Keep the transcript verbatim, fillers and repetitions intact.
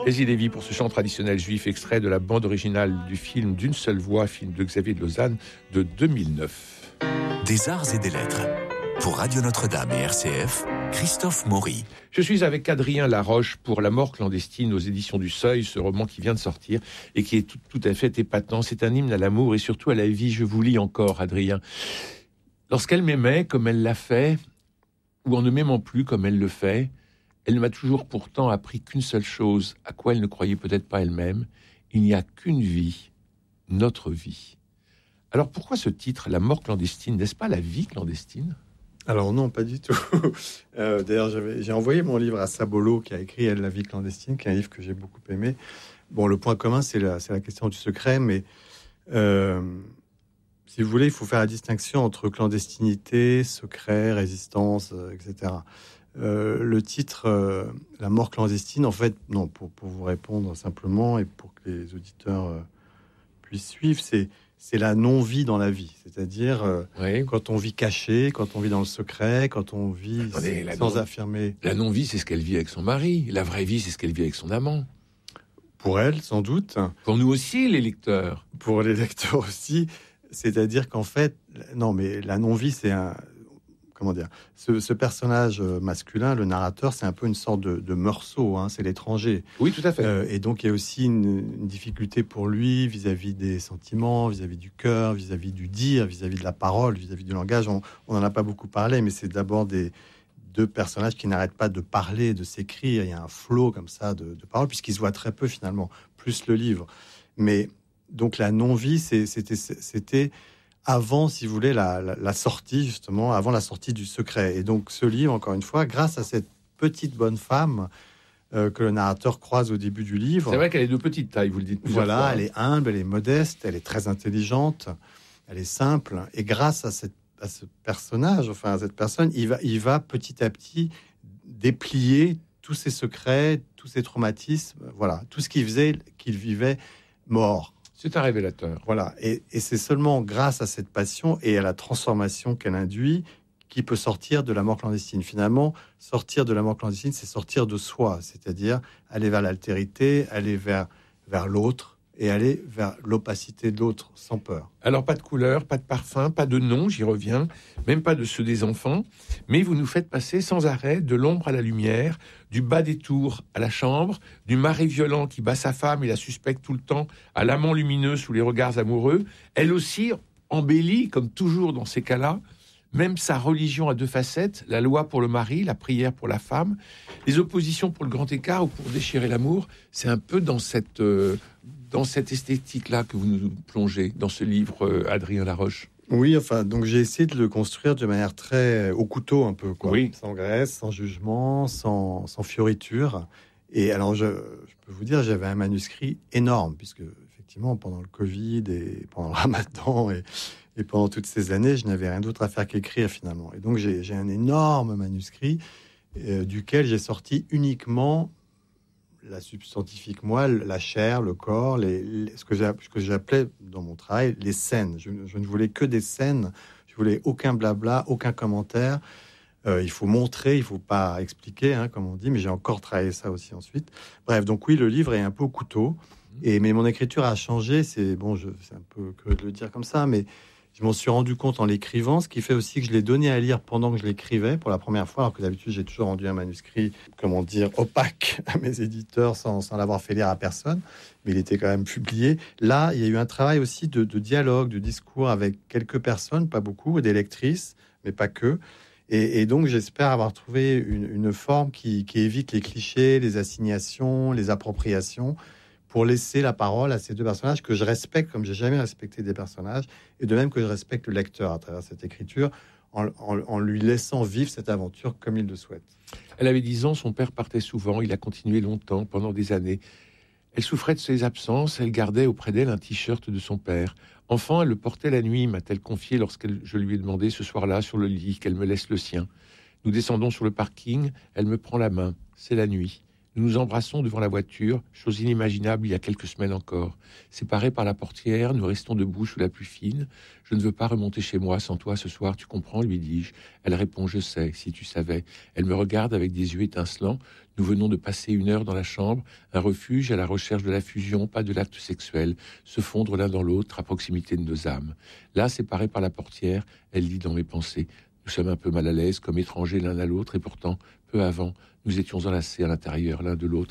Hésy Lévy pour ce chant traditionnel juif extrait de la bande originale du film D'une seule voix, film de Xavier de Lausanne de deux mille neuf. Des arts et des lettres. Pour Radio Notre-Dame et R C F, Christophe Maury. Je suis avec Adrien Laroche pour La mort clandestine aux éditions du Seuil, ce roman qui vient de sortir et qui est tout, tout à fait épatant. C'est un hymne à l'amour et surtout à la vie. Je vous lis encore, Adrien. Lorsqu'elle m'aimait comme elle l'a fait, ou en ne m'aimant plus comme elle le fait, elle ne m'a toujours pourtant appris qu'une seule chose, à quoi elle ne croyait peut-être pas elle-même. Il n'y a qu'une vie, notre vie. Alors pourquoi ce titre, La mort clandestine? N'est-ce pas la vie clandestine? Alors non, pas du tout. euh, d'ailleurs, j'avais, j'ai envoyé mon livre à Sabolo, qui a écrit Elle, la vie clandestine, qui est un livre que j'ai beaucoup aimé. Bon, le point commun, c'est la, c'est la question du secret, mais euh, si vous voulez, il faut faire la distinction entre clandestinité, secret, résistance, euh, et cetera. Euh, le titre euh, La mort clandestine, en fait, non, pour, pour vous répondre simplement et pour que les auditeurs euh, puissent suivre, c'est c'est la non-vie dans la vie, c'est-à-dire euh, oui. quand on vit caché, quand on vit dans le secret, quand on vit Attendez, sans non... affirmer. La non-vie, c'est ce qu'elle vit avec son mari. La vraie vie, c'est ce qu'elle vit avec son amant. Pour elle, sans doute. Pour nous aussi, les lecteurs. Pour les lecteurs aussi. C'est-à-dire qu'en fait, non, mais la non-vie, c'est un... Comment dire, ce, ce personnage masculin, le narrateur, c'est un peu une sorte de, de meursault, hein, c'est l'étranger. Oui, tout à fait. Euh, et donc, il y a aussi une, une difficulté pour lui vis-à-vis des sentiments, vis-à-vis du cœur, vis-à-vis du dire, vis-à-vis de la parole, vis-à-vis du langage. On n'en a pas beaucoup parlé, mais c'est d'abord des deux personnages qui n'arrêtent pas de parler, de s'écrire. Il y a un flot comme ça de, de paroles, puisqu'ils se voient très peu finalement, plus le livre. Mais donc, la non-vie, c'est, c'était... c'était avant, si vous voulez, la, la, la sortie, justement, avant la sortie du secret. Et donc, ce livre, encore une fois, grâce à cette petite bonne femme euh, que le narrateur croise au début du livre... C'est vrai qu'elle est de petite taille, vous le dites plusieurs voilà, fois. Elle est humble, elle est modeste, elle est très intelligente, elle est simple. Et grâce à, cette, à ce personnage, enfin, à cette personne, il va, il va petit à petit déplier tous ses secrets, tous ses traumatismes, voilà, tout ce qu'il faisait, qu'il vivait mort. C'est un révélateur. Voilà, et, et c'est seulement grâce à cette passion et à la transformation qu'elle induit qu'il peut sortir de la mort clandestine. Finalement, sortir de la mort clandestine, c'est sortir de soi, c'est-à-dire aller vers l'altérité, aller vers, vers l'autre et aller vers l'opacité de l'autre sans peur. Alors, pas de couleur, pas de parfum, pas de nom, j'y reviens, même pas de ceux des enfants, mais vous nous faites passer sans arrêt de l'ombre à la lumière, du bas des tours à la chambre, du mari violent qui bat sa femme et la suspecte tout le temps, à l'amant lumineux sous les regards amoureux. Elle aussi embellit, comme toujours dans ces cas-là, même sa religion à deux facettes, la loi pour le mari, la prière pour la femme, les oppositions pour le grand écart ou pour déchirer l'amour. C'est un peu dans cette... Euh, dans cette esthétique-là que vous nous plongez dans ce livre, euh, Adrien Laroche. Oui, enfin, donc j'ai essayé de le construire de manière très au couteau un peu, quoi. Oui. Sans graisse, sans jugement, sans, sans fioriture. Et alors, je, je peux vous dire, j'avais un manuscrit énorme, puisque effectivement, pendant le Covid et pendant le Ramadan et, et pendant toutes ces années, je n'avais rien d'autre à faire qu'écrire finalement. Et donc, j'ai, j'ai un énorme manuscrit euh, duquel j'ai sorti uniquement la substantifique moelle, la chair, le corps, les, les, ce, que j'ai, ce que j'appelais dans mon travail les scènes. Je, je ne voulais que des scènes, je voulais aucun blabla, aucun commentaire. Euh, il faut montrer, il faut pas expliquer, hein, comme on dit, mais j'ai encore travaillé ça aussi ensuite. Bref, donc oui, le livre est un peu au couteau, et, mais mon écriture a changé, c'est, bon, je, c'est un peu que de le dire comme ça, mais je m'en suis rendu compte en l'écrivant, ce qui fait aussi que je l'ai donné à lire pendant que je l'écrivais pour la première fois, alors que d'habitude j'ai toujours rendu un manuscrit, comment dire, opaque à mes éditeurs sans, sans l'avoir fait lire à personne, mais il était quand même publié. Là, il y a eu un travail aussi de, de dialogue, de discours avec quelques personnes, pas beaucoup, des lectrices, mais pas que. Et, et donc j'espère avoir trouvé une, une forme qui, qui évite les clichés, les assignations, les appropriations, pour laisser la parole à ces deux personnages que je respecte comme j'ai jamais respecté des personnages, et de même que je respecte le lecteur à travers cette écriture, en, en, en lui laissant vivre cette aventure comme il le souhaite. Elle avait dix ans, son père partait souvent, il a continué longtemps, pendant des années. Elle souffrait de ses absences, elle gardait auprès d'elle un t-shirt de son père. Enfant, elle le portait la nuit, m'a-t-elle confié lorsque je lui ai demandé ce soir-là sur le lit qu'elle me laisse le sien. Nous descendons sur le parking, elle me prend la main, c'est la nuit. Nous nous embrassons devant la voiture, chose inimaginable il y a quelques semaines encore. Séparés par la portière, nous restons debout sous la pluie fine. Je ne veux pas remonter chez moi sans toi ce soir, tu comprends, lui dis-je. Elle répond, je sais, si tu savais. Elle me regarde avec des yeux étincelants. Nous venons de passer une heure dans la chambre, un refuge à la recherche de la fusion, pas de l'acte sexuel, se fondre l'un dans l'autre à proximité de nos âmes. Là, séparés par la portière, elle lit dans mes pensées. Nous sommes un peu mal à l'aise, comme étrangers l'un à l'autre, et pourtant, peu avant, nous étions enlacés à l'intérieur l'un de l'autre